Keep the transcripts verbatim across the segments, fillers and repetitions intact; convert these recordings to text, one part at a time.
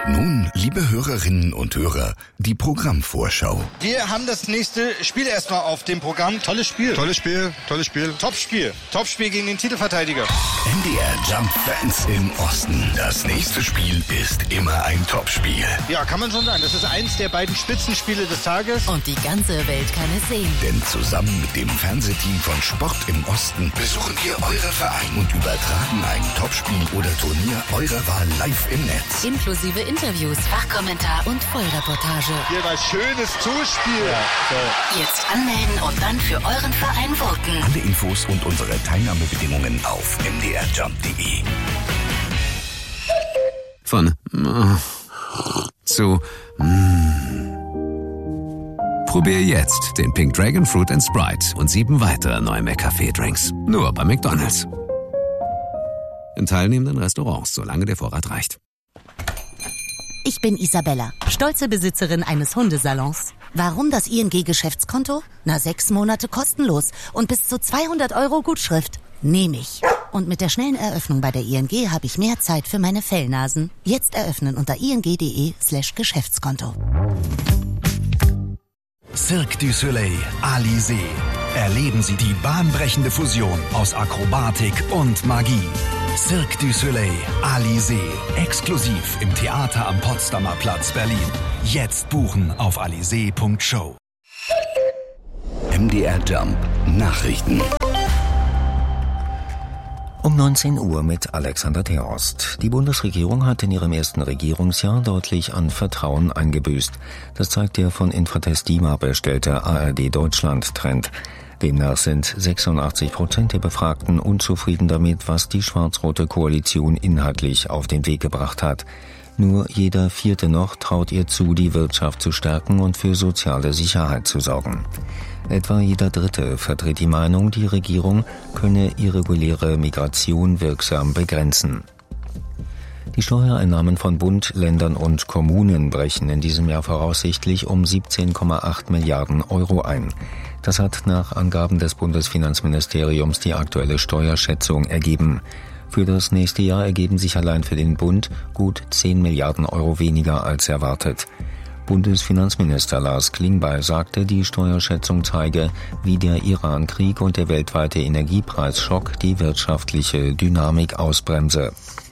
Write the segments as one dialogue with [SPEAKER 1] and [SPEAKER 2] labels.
[SPEAKER 1] Nun, liebe Hörerinnen und Hörer, die Programmvorschau.
[SPEAKER 2] Wir haben das nächste Spiel erstmal auf dem Programm. Tolles Spiel.
[SPEAKER 3] Tolles Spiel, tolles Spiel.
[SPEAKER 2] Top-Spiel. Top-Spiel gegen den Titelverteidiger.
[SPEAKER 1] M D R Jump Fans im Osten. Das nächste Spiel ist immer ein Topspiel.
[SPEAKER 2] Ja, kann man schon sagen. Das ist eins der beiden Spitzenspiele des Tages.
[SPEAKER 4] Und die ganze Welt kann es sehen.
[SPEAKER 1] Denn zusammen mit dem Fernsehteam von Sport im Osten besuchen wir eure Vereine und übertragen ein Topspiel oder Turnier eurer Wahl live im Netz.
[SPEAKER 4] Inklusive Interviews, Fachkommentar und Vollreportage.
[SPEAKER 2] Hier war schönes Zuspiel. Ja,
[SPEAKER 4] so. Jetzt anmelden und dann für euren Verein voten.
[SPEAKER 1] Alle Infos und unsere Teilnahmebedingungen auf m d r jump punkt d e.
[SPEAKER 5] Von äh, zu mm. Probier jetzt den Pink Dragon Fruit and Sprite und sieben weitere neue McCafé-Drinks. Nur bei McDonald's. In teilnehmenden Restaurants, solange der Vorrat reicht.
[SPEAKER 6] Ich bin Isabella, stolze Besitzerin eines Hundesalons. Warum das I N G-Geschäftskonto? Na, sechs Monate kostenlos und bis zu zweihundert Euro Gutschrift. Nehme ich. Und mit der schnellen Eröffnung bei der I N G habe ich mehr Zeit für meine Fellnasen. Jetzt eröffnen unter ing.de slash Geschäftskonto.
[SPEAKER 7] Cirque du Soleil, Alizé. Erleben Sie die bahnbrechende Fusion aus Akrobatik und Magie. Cirque du Soleil, Alizé. Exklusiv im Theater am Potsdamer Platz, Berlin. Jetzt buchen auf alizé punkt show.
[SPEAKER 1] M D R Jump Nachrichten.
[SPEAKER 8] Um neunzehn Uhr mit Alexander Therost. Die Bundesregierung hat in ihrem ersten Regierungsjahr deutlich an Vertrauen eingebüßt. Das zeigt der von Infratest DIMAP erstellte A R D Deutschland-Trend. Demnach sind sechsundachtzig Prozent der Befragten unzufrieden damit, was die schwarz-rote Koalition inhaltlich auf den Weg gebracht hat. Nur jeder Vierte noch traut ihr zu, die Wirtschaft zu stärken und für soziale Sicherheit zu sorgen. Etwa jeder Dritte vertritt die Meinung, die Regierung könne irreguläre Migration wirksam begrenzen. Die Steuereinnahmen von Bund, Ländern und Kommunen brechen in diesem Jahr voraussichtlich um siebzehn Komma acht Milliarden Euro ein. Das hat nach Angaben des Bundesfinanzministeriums die aktuelle Steuerschätzung ergeben. Für das nächste Jahr ergeben sich allein für den Bund gut zehn Milliarden Euro weniger als erwartet. Bundesfinanzminister Lars Klingbeil sagte, die Steuerschätzung zeige, wie der Iran-Krieg und der weltweite Energiepreisschock die wirtschaftliche Dynamik ausbremse.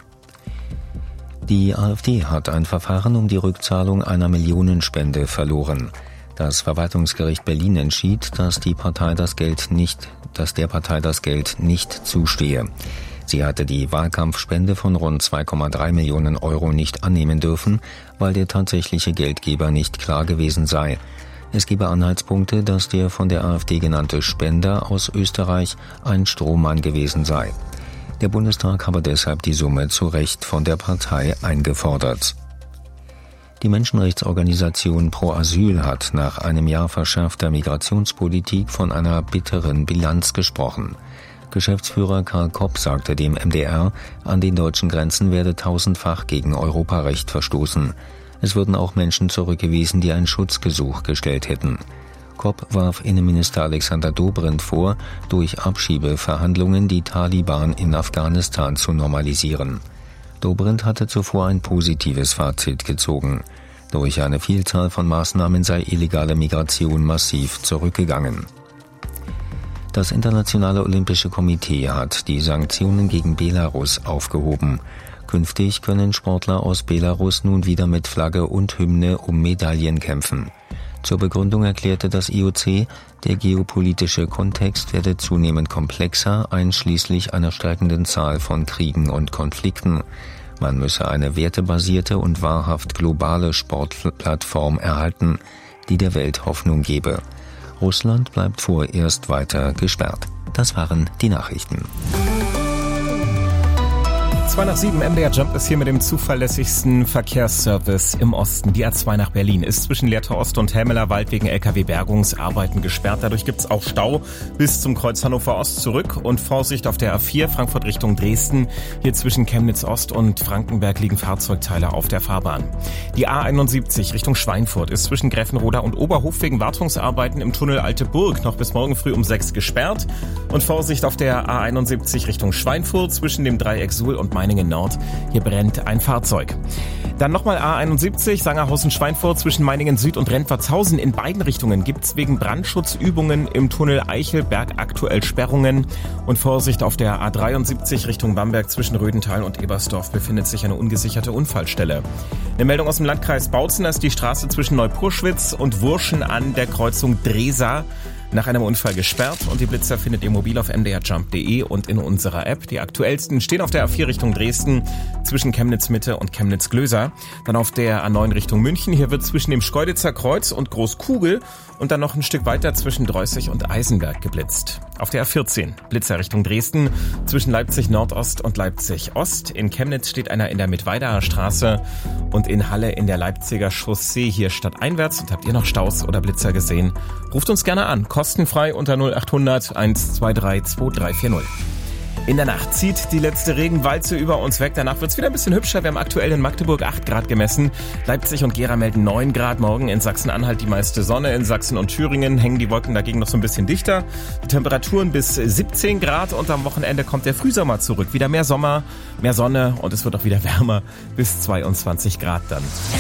[SPEAKER 8] Die AfD hat ein Verfahren um die Rückzahlung einer Millionenspende verloren. Das Verwaltungsgericht Berlin entschied, dass die Partei das Geld nicht, dass der Partei das Geld nicht zustehe. Sie hatte die Wahlkampfspende von rund zwei Komma drei Millionen Euro nicht annehmen dürfen, weil der tatsächliche Geldgeber nicht klar gewesen sei. Es gebe Anhaltspunkte, dass der von der AfD genannte Spender aus Österreich ein Strohmann gewesen sei. Der Bundestag habe deshalb die Summe zu Recht von der Partei eingefordert. Die Menschenrechtsorganisation Pro Asyl hat nach einem Jahr verschärfter Migrationspolitik von einer bitteren Bilanz gesprochen. Geschäftsführer Karl Kopp sagte dem M D R, an den deutschen Grenzen werde tausendfach gegen Europarecht verstoßen. Es würden auch Menschen zurückgewiesen, die ein Schutzgesuch gestellt hätten. Kopp warf Innenminister Alexander Dobrindt vor, durch Abschiebeverhandlungen die Taliban in Afghanistan zu normalisieren. Dobrindt hatte zuvor ein positives Fazit gezogen. Durch eine Vielzahl von Maßnahmen sei illegale Migration massiv zurückgegangen. Das Internationale Olympische Komitee hat die Sanktionen gegen Belarus aufgehoben. Künftig können Sportler aus Belarus nun wieder mit Flagge und Hymne um Medaillen kämpfen. Zur Begründung erklärte das I O C, der geopolitische Kontext werde zunehmend komplexer, einschließlich einer steigenden Zahl von Kriegen und Konflikten. Man müsse eine wertebasierte und wahrhaft globale Sportplattform erhalten, die der Welt Hoffnung gebe. Russland bleibt vorerst weiter gesperrt. Das waren die Nachrichten.
[SPEAKER 9] zwei nach sieben, M D R Jump ist hier mit dem zuverlässigsten Verkehrsservice im Osten. Die A zwei nach Berlin ist zwischen Lehrter Ost und Helmeler-Wald wegen L K W-Bergungsarbeiten gesperrt. Dadurch gibt es auch Stau bis zum Kreuz Hannover Ost zurück. Und Vorsicht auf der A vier, Frankfurt Richtung Dresden. Hier zwischen Chemnitz Ost und Frankenberg liegen Fahrzeugteile auf der Fahrbahn. Die A einundsiebzig Richtung Schweinfurt ist zwischen Greffenroda und Oberhof wegen Wartungsarbeiten im Tunnel Alte Burg noch bis morgen früh um sechs gesperrt. Und Vorsicht auf der A einundsiebzig Richtung Schweinfurt zwischen dem Dreieck Suhl und Meiningen Nord. Hier brennt ein Fahrzeug. Dann nochmal A einundsiebzig, Sangerhausen-Schweinfurt zwischen Meiningen Süd und Rentwertshausen. In beiden Richtungen gibt's wegen Brandschutzübungen im Tunnel Eichelberg aktuell Sperrungen. Und Vorsicht auf der A dreiundsiebzig Richtung Bamberg zwischen Rödental und Ebersdorf befindet sich eine ungesicherte Unfallstelle. Eine Meldung aus dem Landkreis Bautzen, da ist die Straße zwischen Neupurschwitz und Wurschen an der Kreuzung Dresa nach einem Unfall gesperrt, und die Blitzer findet ihr mobil auf m d r jump punkt d e und in unserer App. Die aktuellsten stehen auf der A vier Richtung Dresden zwischen Chemnitz Mitte und Chemnitz Glöser. Dann auf der A neun Richtung München. Hier wird zwischen dem Schkeuditzer Kreuz und Großkugel und dann noch ein Stück weiter zwischen Dreußig und Eisenberg geblitzt. Auf der A vierzehn Blitzer Richtung Dresden zwischen Leipzig Nordost und Leipzig Ost. In Chemnitz steht einer in der Mittweidaer Straße und in Halle in der Leipziger Chaussee hier stadteinwärts. Und habt ihr noch Staus oder Blitzer gesehen? Ruft uns gerne an. Kostenfrei unter null acht hundert eins zwei drei zwei drei vier null. In der Nacht zieht die letzte Regenwalze über uns weg. Danach wird es wieder ein bisschen hübscher. Wir haben aktuell in Magdeburg acht Grad gemessen. Leipzig und Gera melden neun Grad. Morgen in Sachsen-Anhalt die meiste Sonne. In Sachsen und Thüringen hängen die Wolken dagegen noch so ein bisschen dichter. Die Temperaturen bis siebzehn Grad und am Wochenende kommt der Frühsommer zurück. Wieder mehr Sommer, mehr Sonne und es wird auch wieder wärmer bis zweiundzwanzig Grad dann.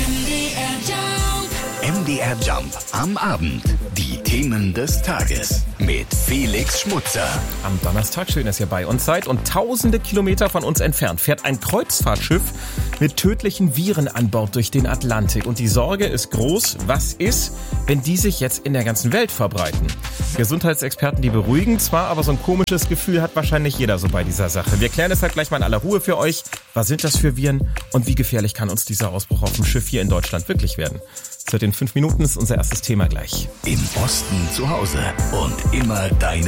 [SPEAKER 1] M D R Jump am Abend. Die Themen des Tages mit Felix Schmutzer.
[SPEAKER 9] Am Donnerstag, schön, dass ihr bei uns seid. Und tausende Kilometer von uns entfernt fährt ein Kreuzfahrtschiff mit tödlichen Viren an Bord durch den Atlantik. Und die Sorge ist groß, was ist, wenn die sich jetzt in der ganzen Welt verbreiten? Gesundheitsexperten, die beruhigen zwar, aber so ein komisches Gefühl hat wahrscheinlich jeder so bei dieser Sache. Wir klären deshalb gleich mal in aller Ruhe für euch. Was sind das für Viren und wie gefährlich kann uns dieser Ausbruch auf dem Schiff hier in Deutschland wirklich werden? Seit den fünf Minuten ist unser erstes Thema gleich.
[SPEAKER 1] Im Osten zu Hause und immer deine